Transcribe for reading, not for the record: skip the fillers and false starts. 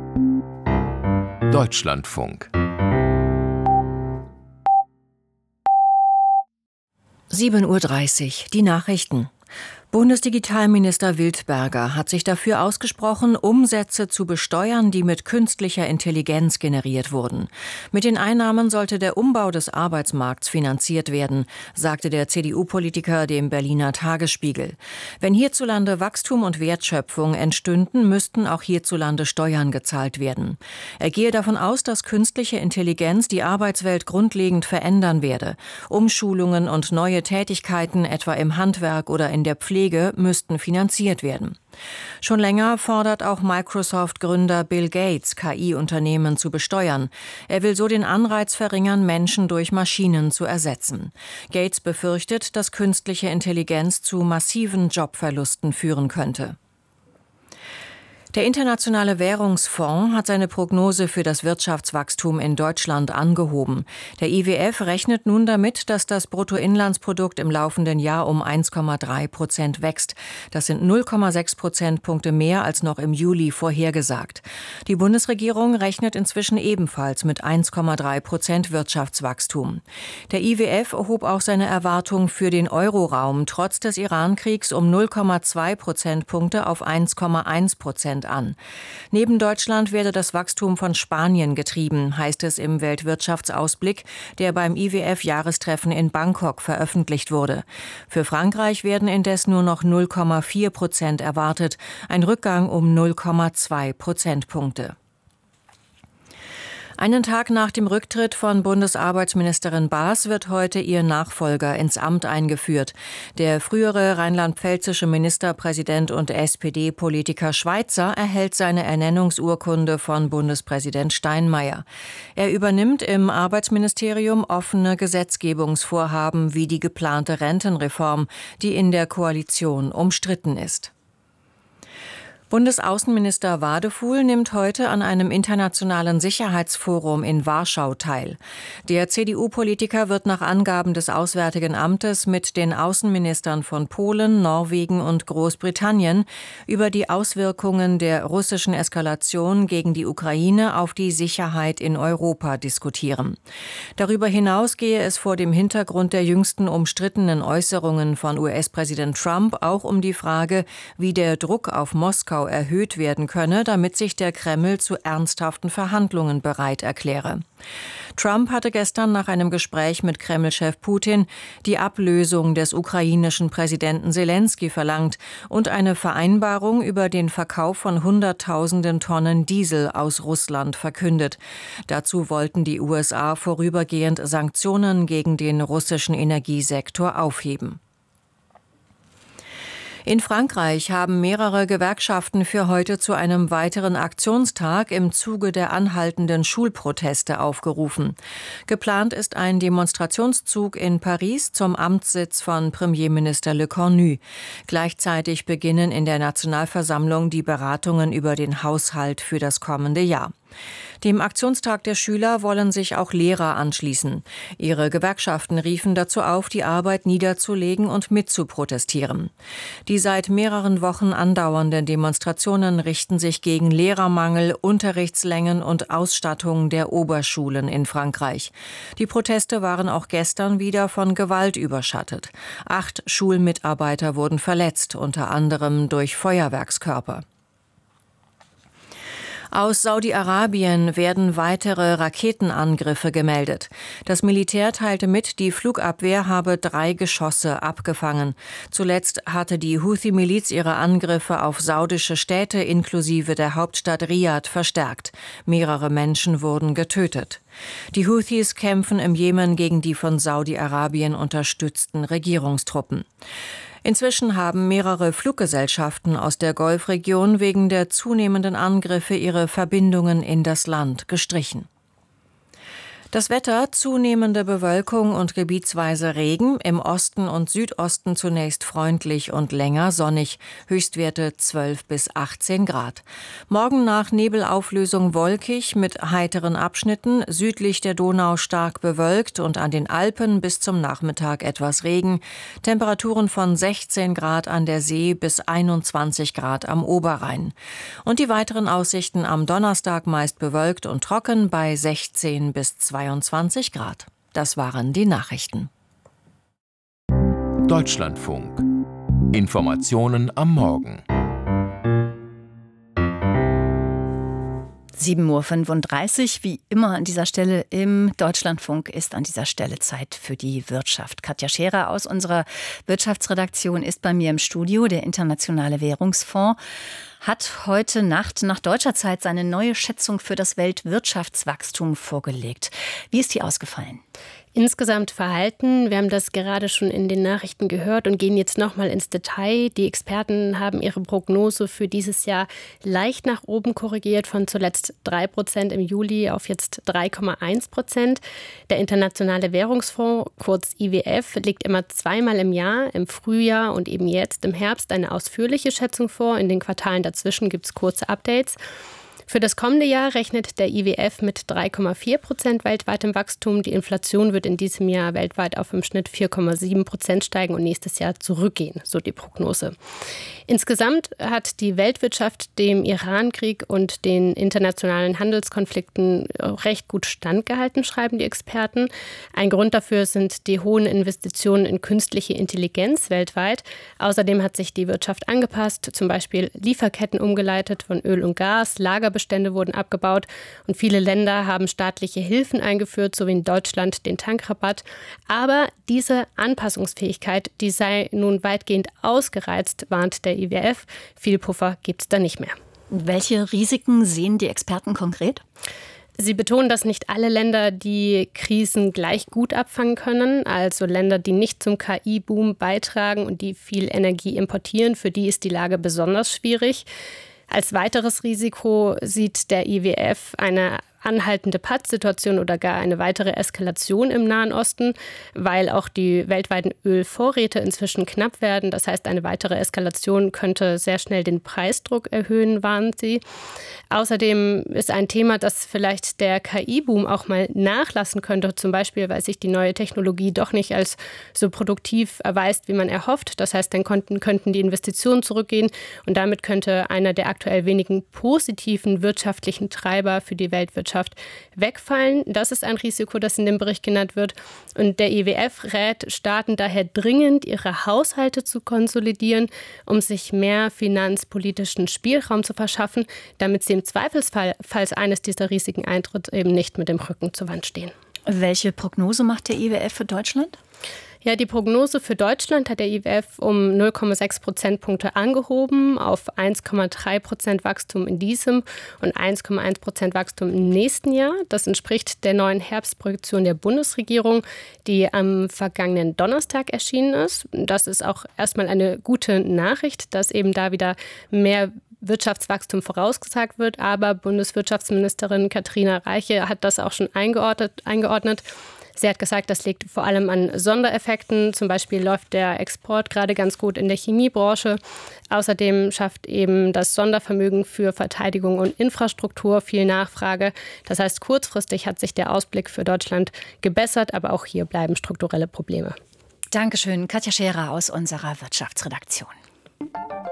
Deutschlandfunk 7:30 Uhr, die Nachrichten. Bundesdigitalminister Wildberger hat sich dafür ausgesprochen, Umsätze zu besteuern, die mit künstlicher Intelligenz generiert wurden. Mit den Einnahmen sollte der Umbau des Arbeitsmarkts finanziert werden, sagte der CDU-Politiker dem Berliner Tagesspiegel. Wenn hierzulande Wachstum und Wertschöpfung entstünden, müssten auch hierzulande Steuern gezahlt werden. Er gehe davon aus, dass künstliche Intelligenz die Arbeitswelt grundlegend verändern werde. Umschulungen und neue Tätigkeiten, etwa im Handwerk oder in der Pflege, müssten finanziert werden. Schon länger fordert auch Microsoft-Gründer Bill Gates, KI-Unternehmen zu besteuern. Er will so den Anreiz verringern, Menschen durch Maschinen zu ersetzen. Gates befürchtet, dass künstliche Intelligenz zu massiven Jobverlusten führen könnte. Der Internationale Währungsfonds hat seine Prognose für das Wirtschaftswachstum in Deutschland angehoben. Der IWF rechnet nun damit, dass das Bruttoinlandsprodukt im laufenden Jahr um 1,3% wächst. Das sind 0,6 Prozentpunkte mehr als noch im Juli vorhergesagt. Die Bundesregierung rechnet inzwischen ebenfalls mit 1,3% Wirtschaftswachstum. Der IWF hob auch seine Erwartung für den Euroraum trotz des Iran-Kriegs um 0,2 Prozentpunkte auf 1,1% an. Neben Deutschland werde das Wachstum von Spanien getrieben, heißt es im Weltwirtschaftsausblick, der beim IWF-Jahrestreffen in Bangkok veröffentlicht wurde. Für Frankreich werden indes nur noch 0,4% erwartet, ein Rückgang um 0,2 Prozentpunkte. Einen Tag nach dem Rücktritt von Bundesarbeitsministerin Baas wird heute ihr Nachfolger ins Amt eingeführt. Der frühere rheinland-pfälzische Ministerpräsident und SPD-Politiker Schweizer erhält seine Ernennungsurkunde von Bundespräsident Steinmeier. Er übernimmt im Arbeitsministerium offene Gesetzgebungsvorhaben wie die geplante Rentenreform, die in der Koalition umstritten ist. Bundesaußenminister Wadefuhl nimmt heute an einem internationalen Sicherheitsforum in Warschau teil. Der CDU-Politiker wird nach Angaben des Auswärtigen Amtes mit den Außenministern von Polen, Norwegen und Großbritannien über die Auswirkungen der russischen Eskalation gegen die Ukraine auf die Sicherheit in Europa diskutieren. Darüber hinaus gehe es vor dem Hintergrund der jüngsten umstrittenen Äußerungen von US-Präsident Trump auch um die Frage, wie der Druck auf Moskau erhöht werden könne, damit sich der Kreml zu ernsthaften Verhandlungen bereit erkläre. Trump hatte gestern nach einem Gespräch mit Kreml-Chef Putin die Ablösung des ukrainischen Präsidenten Selenskyj verlangt und eine Vereinbarung über den Verkauf von Hunderttausenden Tonnen Diesel aus Russland verkündet. Dazu wollten die USA vorübergehend Sanktionen gegen den russischen Energiesektor aufheben. In Frankreich haben mehrere Gewerkschaften für heute zu einem weiteren Aktionstag im Zuge der anhaltenden Schulproteste aufgerufen. Geplant ist ein Demonstrationszug in Paris zum Amtssitz von Premierminister Le Cornu. Gleichzeitig beginnen in der Nationalversammlung die Beratungen über den Haushalt für das kommende Jahr. Dem Aktionstag der Schüler wollen sich auch Lehrer anschließen. Ihre Gewerkschaften riefen dazu auf, die Arbeit niederzulegen und mitzuprotestieren. Die seit mehreren Wochen andauernden Demonstrationen richten sich gegen Lehrermangel, Unterrichtslängen und Ausstattung der Oberschulen in Frankreich. Die Proteste waren auch gestern wieder von Gewalt überschattet. 8 Schulmitarbeiter wurden verletzt, unter anderem durch Feuerwerkskörper. Aus Saudi-Arabien werden weitere Raketenangriffe gemeldet. Das Militär teilte mit, die Flugabwehr habe 3 Geschosse abgefangen. Zuletzt hatte die Houthi-Miliz ihre Angriffe auf saudische Städte inklusive der Hauptstadt Riad verstärkt. Mehrere Menschen wurden getötet. Die Houthis kämpfen im Jemen gegen die von Saudi-Arabien unterstützten Regierungstruppen. Inzwischen haben mehrere Fluggesellschaften aus der Golfregion wegen der zunehmenden Angriffe ihre Verbindungen in das Land gestrichen. Das Wetter: zunehmende Bewölkung und gebietsweise Regen, im Osten und Südosten zunächst freundlich und länger sonnig, Höchstwerte 12 bis 18 Grad. Morgen nach Nebelauflösung wolkig mit heiteren Abschnitten, südlich der Donau stark bewölkt und an den Alpen bis zum Nachmittag etwas Regen, Temperaturen von 16 Grad an der See bis 21 Grad am Oberrhein. Und die weiteren Aussichten: am Donnerstag meist bewölkt und trocken bei 16 bis 22 Grad. Das waren die Nachrichten. Deutschlandfunk. Informationen am Morgen. 7:35 Uhr, wie immer an dieser Stelle im Deutschlandfunk ist an dieser Stelle Zeit für die Wirtschaft. Katja Scherer aus unserer Wirtschaftsredaktion ist bei mir im Studio. Der Internationale Währungsfonds hat heute Nacht nach deutscher Zeit seine neue Schätzung für das Weltwirtschaftswachstum vorgelegt. Wie ist die ausgefallen? Insgesamt verhalten, wir haben das gerade schon in den Nachrichten gehört und gehen jetzt nochmal ins Detail. Die Experten haben ihre Prognose für dieses Jahr leicht nach oben korrigiert, von zuletzt 3% im Juli auf jetzt 3,1%. Der Internationale Währungsfonds, kurz IWF, legt immer zweimal im Jahr, im Frühjahr und eben jetzt im Herbst, eine ausführliche Schätzung vor. In den Quartalen dazwischen gibt es kurze Updates. Für das kommende Jahr rechnet der IWF mit 3,4% weltweitem Wachstum. Die Inflation wird in diesem Jahr weltweit auf im Schnitt 4,7% steigen und nächstes Jahr zurückgehen, so die Prognose. Insgesamt hat die Weltwirtschaft dem Iran-Krieg und den internationalen Handelskonflikten recht gut standgehalten, schreiben die Experten. Ein Grund dafür sind die hohen Investitionen in künstliche Intelligenz weltweit. Außerdem hat sich die Wirtschaft angepasst, zum Beispiel Lieferketten umgeleitet von Öl und Gas, Lagerbestände wurden abgebaut und viele Länder haben staatliche Hilfen eingeführt, so wie in Deutschland den Tankrabatt. Aber diese Anpassungsfähigkeit, die sei nun weitgehend ausgereizt, warnt der IWF. Viel Puffer gibt es da nicht mehr. Welche Risiken sehen die Experten konkret? Sie betonen, dass nicht alle Länder die Krisen gleich gut abfangen können. Also Länder, die nicht zum KI-Boom beitragen und die viel Energie importieren, für die ist die Lage besonders schwierig. Als weiteres Risiko sieht der IWF eine anhaltende Pattsituation oder gar eine weitere Eskalation im Nahen Osten, weil auch die weltweiten Ölvorräte inzwischen knapp werden. Das heißt, eine weitere Eskalation könnte sehr schnell den Preisdruck erhöhen, warnen sie. Außerdem ist ein Thema, dass vielleicht der KI-Boom auch mal nachlassen könnte, zum Beispiel, weil sich die neue Technologie doch nicht als so produktiv erweist, wie man erhofft. Das heißt, dann könnten die Investitionen zurückgehen und damit könnte einer der aktuell wenigen positiven wirtschaftlichen Treiber für die Weltwirtschaft wegfallen. Das ist ein Risiko, das in dem Bericht genannt wird. Und der IWF rät Staaten daher dringend, ihre Haushalte zu konsolidieren, um sich mehr finanzpolitischen Spielraum zu verschaffen, damit sie im Zweifelsfall, falls eines dieser Risiken eintritt, eben nicht mit dem Rücken zur Wand stehen. Welche Prognose macht der IWF für Deutschland? Ja, die Prognose für Deutschland hat der IWF um 0,6 Prozentpunkte angehoben auf 1,3% Wachstum in diesem und 1,1% Wachstum im nächsten Jahr. Das entspricht der neuen Herbstprojektion der Bundesregierung, die am vergangenen Donnerstag erschienen ist. Das ist auch erstmal eine gute Nachricht, dass eben da wieder mehr Wirtschaftswachstum vorausgesagt wird. Aber Bundeswirtschaftsministerin Katharina Reiche hat das auch schon eingeordnet. Sie hat gesagt, das liegt vor allem an Sondereffekten. Zum Beispiel läuft der Export gerade ganz gut in der Chemiebranche. Außerdem schafft eben das Sondervermögen für Verteidigung und Infrastruktur viel Nachfrage. Das heißt, kurzfristig hat sich der Ausblick für Deutschland gebessert, aber auch hier bleiben strukturelle Probleme. Dankeschön, Katja Scherer aus unserer Wirtschaftsredaktion.